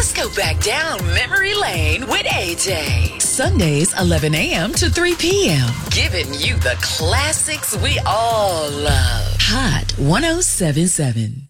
Let's go back down memory lane with AJ. Sundays, 11 a.m. to 3 p.m. Giving you the classics we all love. Hot 107.7.